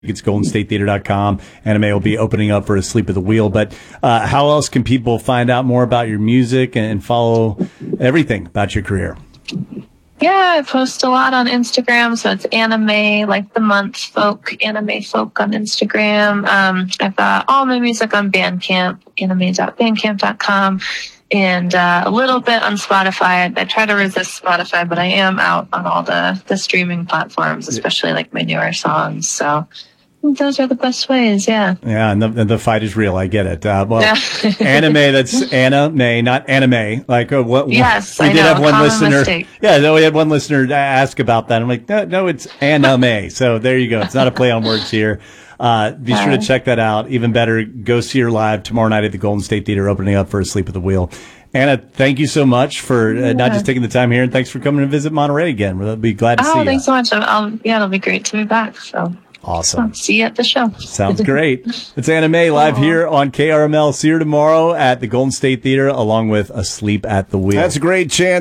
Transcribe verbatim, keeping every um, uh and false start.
It's golden state theater dot com. Anna Mae will be opening up for Asleep at the Wheel. But uh, how else can people find out more about your music and follow everything about your career? Yeah, I post a lot on Instagram. So it's Anna Mae, like the month folk, Anna Mae folk on Instagram. Um, I've got all my music on Bandcamp, anna mae dot bandcamp dot com. And uh, a little bit on Spotify. I try to resist Spotify, but I am out on all the, the streaming platforms, especially like my newer songs. So those are the best ways, yeah. Yeah, and the, and the fight is real. I get it. Uh, well, Yeah. Anna Mae, that's Anna Mae, not anime. Like uh, what? Yes, we I did know, have one common listener. mistake. Yeah, no, we had one listener ask about that. I'm like, no, no, it's Anna Mae. So there you go. It's not a play on words here. Uh, be sure to check that out. Even better, go see her live tomorrow night at the Golden State Theater, opening up for Asleep at the Wheel. Anna, thank you so much for uh, yeah. not just taking the time here, and thanks for coming to visit Monterey again. We'll be glad to oh, see you. Oh, thanks so much. I'll, yeah, it'll be great to be back. So awesome. I'll see you at the show. Sounds great. It's Anna Mae live Aww. here on K R M L. See her tomorrow at the Golden State Theater, along with Asleep at the Wheel. That's a great chance.